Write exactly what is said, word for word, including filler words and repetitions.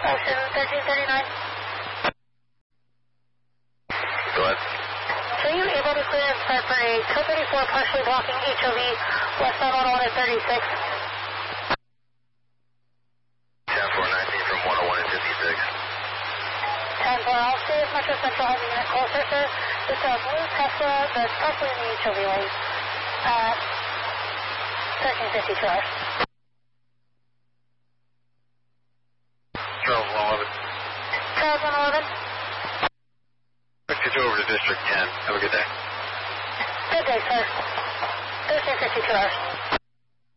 Ocean thirteen thirty-nine. Go ahead. So you able to clear and start for a two thirty-four partially blocking H O V westbound one oh one at thirty-six? ten four nineteen from one oh one and fifty-six. ten four, I'll stay as much as central heavy unit closer, sir. It's a blue Tesla that's partially in the H O V lane at thirteen fifty-two hours. Charles one eleven. Charles one eleven. Let's get you over to District ten. Have a good day. Good day, sir. thirteen fifty-two hours.